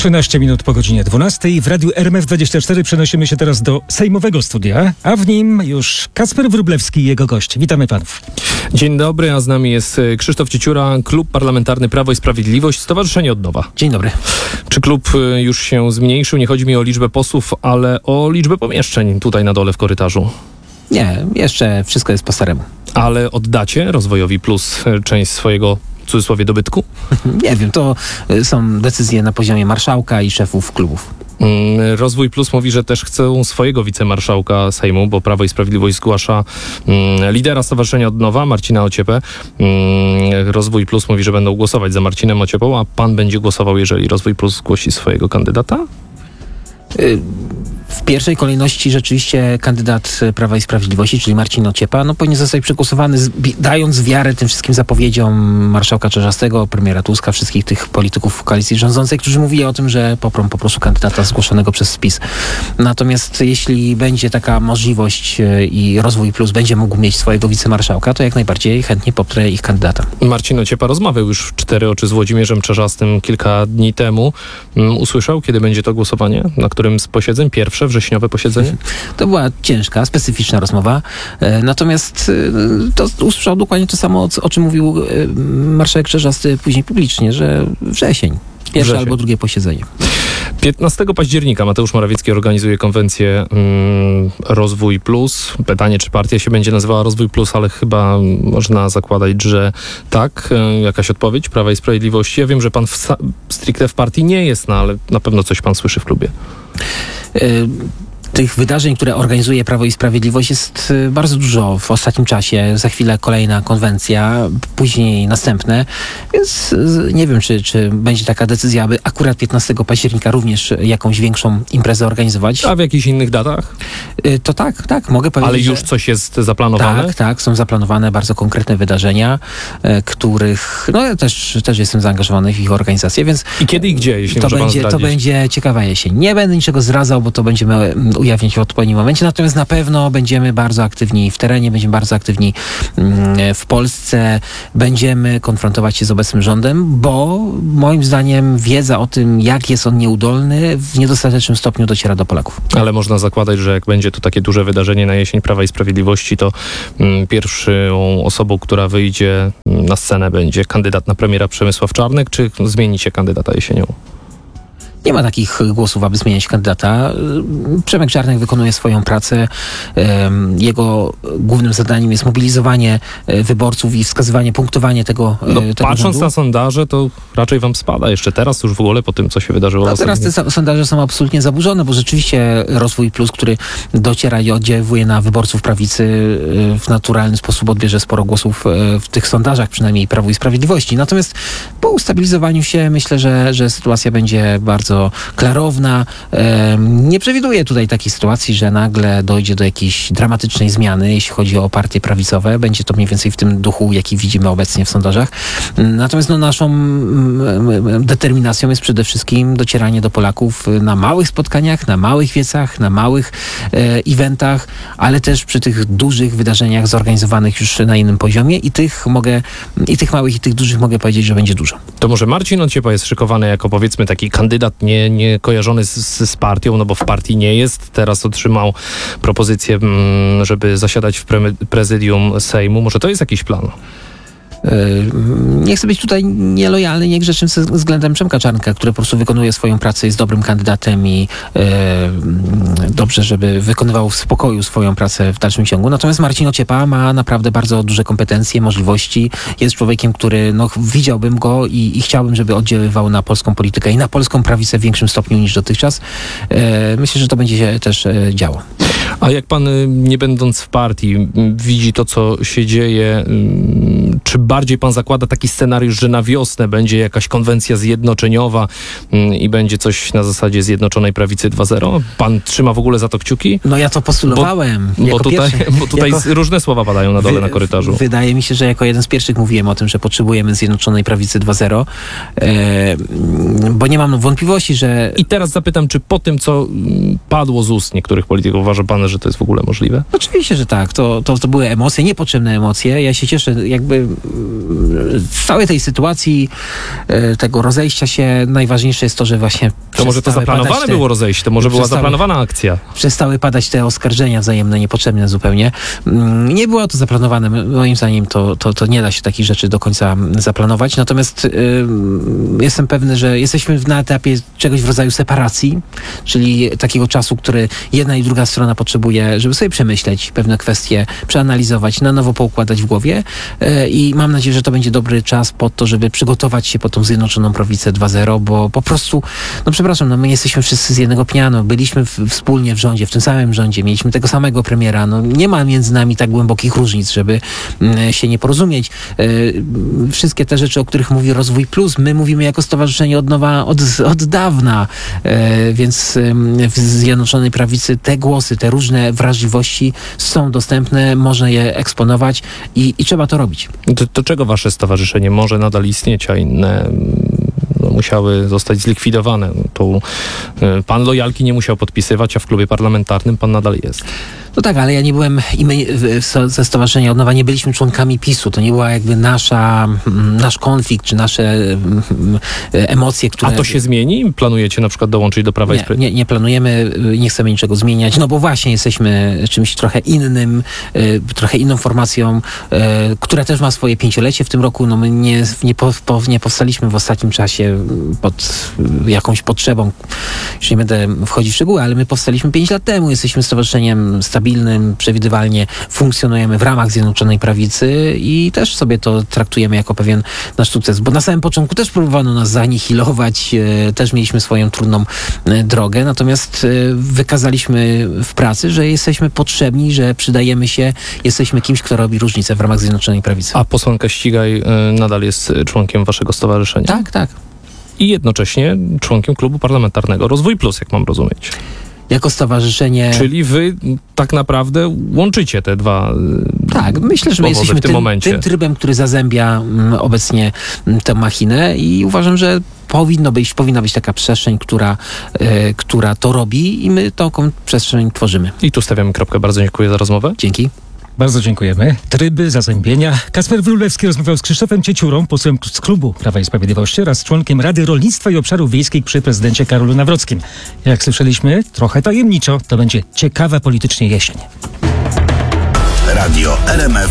13 minut po godzinie 12 w Radiu RMF24 przenosimy się teraz do sejmowego studia, a w nim już Kacper Wróblewski i jego gość. Witamy panów. Dzień dobry, a z nami jest Krzysztof Cieciura, Klub Parlamentarny Prawo i Sprawiedliwość, Stowarzyszenie Odnowa. Dzień dobry. Czy klub już się zmniejszył? Nie chodzi mi o liczbę posłów, ale o liczbę pomieszczeń tutaj na dole w korytarzu. Nie, jeszcze wszystko jest po staremu. Ale oddacie Rozwojowi Plus część swojego, w cudzysłowie, dobytku? Nie wiem, to są decyzje na poziomie marszałka i szefów klubów. Rozwój Plus mówi, że też chcą swojego wicemarszałka Sejmu, bo Prawo i Sprawiedliwość zgłasza lidera Stowarzyszenia Odnowa, Marcina Ociepę. Rozwój Plus mówi, że będą głosować za Marcinem Ociepą, a pan będzie głosował, jeżeli Rozwój Plus zgłosi swojego kandydata? W pierwszej kolejności rzeczywiście kandydat Prawa i Sprawiedliwości, czyli Marcin Ociepa, powinien zostać przegłosowany, dając wiarę tym wszystkim zapowiedziom marszałka Czarzastego, premiera Tuska, wszystkich tych polityków koalicji rządzącej, którzy mówili o tym, że poprą po prostu kandydata zgłoszonego przez PiS. Natomiast jeśli będzie taka możliwość i Rozwój Plus będzie mógł mieć swojego wicemarszałka, to jak najbardziej chętnie poprę ich kandydata. Marcin Ociepa rozmawiał już w 4 oczy z Włodzimierzem Czarzastym kilka dni temu. Usłyszał, kiedy będzie to głosowanie? Na którym z posiedzeń? Pierwsze wrześniowe posiedzenie? To była ciężka, specyficzna rozmowa. Natomiast to usłyszał dokładnie to samo, o czym mówił marszałek Czarzasty później publicznie, że wrzesień. Pierwsze albo drugie posiedzenie. 15 października Mateusz Morawiecki organizuje konwencję Rozwój Plus. Pytanie, czy partia się będzie nazywała Rozwój Plus, ale chyba można zakładać, że tak. Jakaś odpowiedź Prawa i Sprawiedliwości. Ja wiem, że pan stricte w partii nie jest, ale na pewno coś pan słyszy w klubie. Tych wydarzeń, które organizuje Prawo i Sprawiedliwość, jest bardzo dużo w ostatnim czasie. Za chwilę kolejna konwencja, później następne. Więc nie wiem, czy będzie taka decyzja, aby akurat 15 października również jakąś większą imprezę organizować. A w jakichś innych datach? To tak, mogę powiedzieć. Ale już coś jest zaplanowane? Tak, są zaplanowane bardzo konkretne wydarzenia, których, ja też jestem zaangażowany w ich organizację, więc... I kiedy i gdzie, jeśli może pan zdradzić? To będzie ciekawa jesień. Nie będę niczego zdradzał, bo to będziemy ujawnić w odpowiednim momencie, natomiast na pewno będziemy bardzo aktywni w terenie, będziemy bardzo aktywni w Polsce, będziemy konfrontować się z obecnym rządem, bo moim zdaniem wiedza o tym, jak jest on nieudolny, w niedostatecznym stopniu dociera do Polaków. Ale można zakładać, że jak będzie to takie duże wydarzenie na jesień Prawa i Sprawiedliwości, to pierwszą osobą, która wyjdzie na scenę, będzie kandydat na premiera Przemysław Czarnek, czy zmienicie kandydata jesienią? Nie ma takich głosów, aby zmieniać kandydata. Przemek Czarnek wykonuje swoją pracę. Jego głównym zadaniem jest mobilizowanie wyborców i wskazywanie, punktowanie tego patrząc rządu. Na sondaże, to raczej wam spada. Jeszcze teraz już w ogóle po tym, co się wydarzyło. Teraz te sondaże są absolutnie zaburzone, bo rzeczywiście Rozwój Plus, który dociera i oddziałuje na wyborców prawicy, w naturalny sposób odbierze sporo głosów w tych sondażach, przynajmniej Prawu i Sprawiedliwości. Natomiast po ustabilizowaniu się myślę, że sytuacja będzie bardzo klarowna. Nie przewiduję tutaj takiej sytuacji, że nagle dojdzie do jakiejś dramatycznej zmiany, jeśli chodzi o partie prawicowe. Będzie to mniej więcej w tym duchu, jaki widzimy obecnie w sondażach. Natomiast naszą determinacją jest przede wszystkim docieranie do Polaków na małych spotkaniach, na małych wiecach, na małych eventach, ale też przy tych dużych wydarzeniach zorganizowanych już na innym poziomie i tych małych i tych dużych mogę powiedzieć, że będzie dużo. To może Marcin Ociepa jest szykowany jako, powiedzmy, taki kandydat nie kojarzony z partią, bo w partii nie jest. Teraz otrzymał propozycję, żeby zasiadać w prezydium Sejmu. Może to jest jakiś plan? Nie chcę być tutaj nielojalny, niegrzeczny względem Przemka Czarnka, który po prostu wykonuje swoją pracę, jest dobrym kandydatem i dobrze, żeby wykonywał w spokoju swoją pracę w dalszym ciągu. Natomiast Marcin Ociepa ma naprawdę bardzo duże kompetencje, możliwości. Jest człowiekiem, który widziałbym go i chciałbym, żeby oddziaływał na polską politykę i na polską prawicę w większym stopniu niż dotychczas. Myślę, że to będzie się też działo. A jak pan, nie będąc w partii, widzi to, co się dzieje, czy bardziej pan zakłada taki scenariusz, że na wiosnę będzie jakaś konwencja zjednoczeniowa i będzie coś na zasadzie Zjednoczonej Prawicy 2.0? Pan trzyma w ogóle za to kciuki? Ja to postulowałem. Bo tutaj różne słowa padają na dole na korytarzu. Wydaje mi się, że jako jeden z pierwszych mówiłem o tym, że potrzebujemy Zjednoczonej Prawicy 2.0, bo nie mam wątpliwości, że... I teraz zapytam, czy po tym, co padło z ust niektórych polityków, uważa pan, że to jest w ogóle możliwe? Oczywiście, że tak. To były emocje, niepotrzebne emocje. Ja się cieszę, jakby z całej tej sytuacji, tego rozejścia się, najważniejsze jest to, że właśnie To może to zaplanowane było rozejście, to może była zaplanowana akcja. Przestały padać te oskarżenia wzajemne, niepotrzebne zupełnie. Nie było to zaplanowane. Moim zdaniem to nie da się takich rzeczy do końca zaplanować. Natomiast jestem pewny, że jesteśmy na etapie czegoś w rodzaju separacji, czyli takiego czasu, który jedna i druga strona potrzebuje, żeby sobie przemyśleć pewne kwestie, przeanalizować, na nowo poukładać w głowie i mam nadzieję, że to będzie dobry czas po to, żeby przygotować się po tą Zjednoczoną Prawicę 2.0, bo po prostu, przepraszam, my jesteśmy wszyscy z jednego pnia, byliśmy wspólnie w rządzie, w tym samym rządzie, mieliśmy tego samego premiera, nie ma między nami tak głębokich różnic, żeby się nie porozumieć. Wszystkie te rzeczy, o których mówi Rozwój Plus, my mówimy jako stowarzyszenie od nowa, od dawna, więc w Zjednoczonej Prawicy te głosy, te różne wrażliwości są dostępne, można je eksponować i trzeba to robić. To czego wasze stowarzyszenie może nadal istnieć, a inne musiały zostać zlikwidowane? Pan lojalki nie musiał podpisywać, a w klubie parlamentarnym pan nadal jest. No tak, ale ja nie byłem i my ze Stowarzyszenia od nowa nie byliśmy członkami PiS-u. To nie była jakby nasz konflikt, czy nasze emocje, które... A to się zmieni? Planujecie na przykład dołączyć do Prawa i Sprawiedliwości? Nie planujemy, nie chcemy niczego zmieniać, bo właśnie jesteśmy czymś trochę innym, trochę inną formacją, która też ma swoje 5-lecie w tym roku. My nie powstaliśmy w ostatnim czasie pod jakąś potrzebą. Już nie będę wchodzić w szczegóły, ale my powstaliśmy 5 lat temu. Jesteśmy stowarzyszeniem stabilnym, przewidywalnie funkcjonujemy w ramach Zjednoczonej Prawicy i też sobie to traktujemy jako pewien nasz sukces, bo na samym początku też próbowano nas zanihilować, też mieliśmy swoją trudną drogę, natomiast wykazaliśmy w pracy, że jesteśmy potrzebni, że przydajemy się, jesteśmy kimś, kto robi różnicę w ramach Zjednoczonej Prawicy. A posłanka Ścigaj nadal jest członkiem waszego stowarzyszenia? Tak. I jednocześnie członkiem klubu parlamentarnego Rozwój Plus, jak mam rozumieć. Jako stowarzyszenie... Czyli wy tak naprawdę łączycie te dwa Tak, myślę, że my jesteśmy tym trybem, który zazębia obecnie tę machinę i uważam, że powinna być taka przestrzeń, która to robi i my taką przestrzeń tworzymy. I tu stawiamy kropkę. Bardzo dziękuję za rozmowę. Dzięki. Bardzo dziękujemy. Tryby zazębienia. Kacper Wróblewski rozmawiał z Krzysztofem Cieciurą, posłem z klubu Prawa i Sprawiedliwości oraz członkiem Rady Rolnictwa i Obszarów Wiejskich przy prezydencie Karolu Nawrockim. Jak słyszeliśmy, trochę tajemniczo, to będzie ciekawa politycznie jesień. Radio RMF